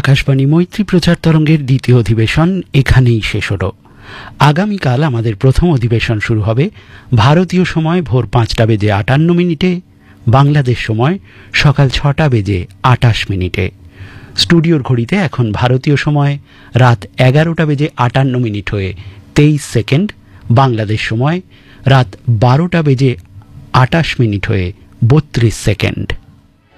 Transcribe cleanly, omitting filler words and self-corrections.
আকাশবাণী মৈত্রী প্রচার তরঙ্গের দ্বিতীয় অধিবেশন এখানেই শেষ হলো। আগামীকাল আমাদের প্রথম অধিবেশন শুরু হবে ভারতীয় সময় ভোর 5:58, বাংলাদেশ সময় সকাল 6:28। স্টুডিওর ঘড়িতে এখন ভারতীয় সময় রাত 11:58 হয়ে 23 বাংলাদেশ সময় রাত 12:28 হয়ে 32 সেকেন্ড।